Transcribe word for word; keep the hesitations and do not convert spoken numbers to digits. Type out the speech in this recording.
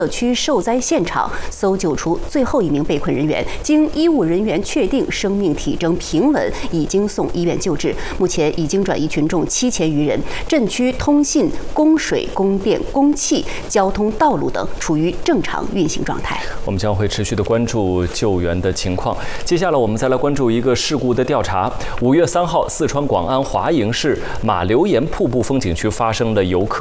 社区受灾现场搜救出最后一名被困人员，经医务人员确定生命体征平稳，已经送医院救治。目前已经转移群众七千余人，镇区通信、供水、供电、供气、交通道路等处于正常运行状态。 我们将会持续的关注救援的情况。接下来我们再来关注一个事故的调查。五月三号，四川广安华营市马留岩瀑布风景区发生了游客